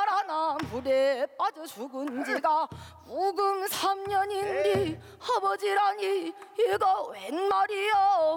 하나 물에 빠져 죽은 지가 우금 3년인데 아버지라니 얘가 웬 말이여.